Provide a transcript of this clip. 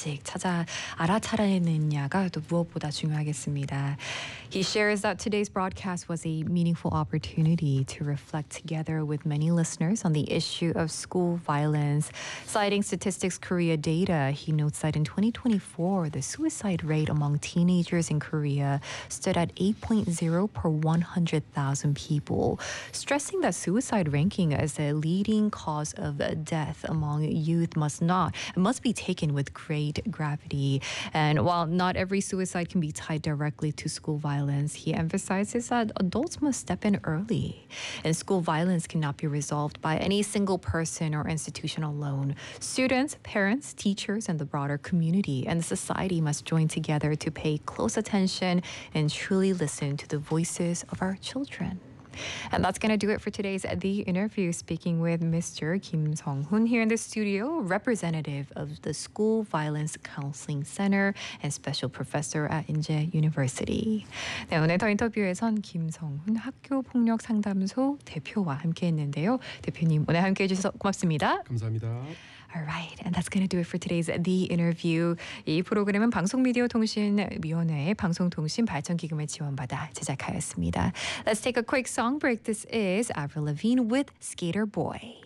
하나씩 알아차리느냐가 또 무엇보다 중요하겠습니다. He shares that today's broadcast was a meaningful opportunity to reflect together with many listeners on the issue of school violence. Citing Statistics Korea data, he notes that in 2024, the suicide rate among teenagers in Korea stood at 8.0 per 100,000 people, stressing that suicide ranking as a leading cause of death among youth must be taken with great gravity. And while not every suicide can be tied directly to school violence, he emphasizes that adults must step in early. And school violence cannot be resolved by any single person or institution alone. Students, parents, teachers, and the broader community and the society must join together to pay close attention and truly listen to the voices of our children. And that's going to do it for today's The Interview, speaking with Mr. Kim Sung-hoon here in the studio, representative of the School Violence Counseling Center and special professor at Inje University. 네, 오늘 더 인터뷰에선 김성훈 학교폭력상담소 대표와 함께했는데요. 대표님 오늘 함께해 주셔서 고맙습니다. 감사합니다. Alright, and that's going to do it for today's The Interview. 이 프로그램은 방송미디어통신위원회의 방송통신발전기금을 지원받아 제작하였습니다. Let's take a quick song break. This is Avril Lavigne with Skater Boy.